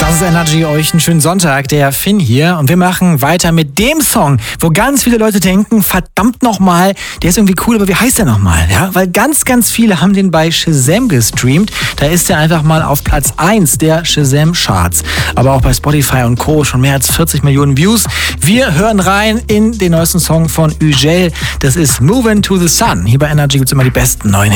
Das ist Energy, euch einen schönen Sonntag, der Finn hier. Und wir machen weiter mit dem Song, wo ganz viele Leute denken, verdammt nochmal, der ist irgendwie cool, aber wie heißt der nochmal? Ja, weil ganz, ganz viele haben den bei Shazam gestreamt. Da ist er einfach mal auf Platz 1 der Shazam-Charts. Aber auch bei Spotify und Co. schon mehr als 40 Millionen Views. Wir hören rein in den neuesten Song von Ugel. Das ist Movin' to the Sun. Hier bei Energy gibt es immer die besten neuen Hits.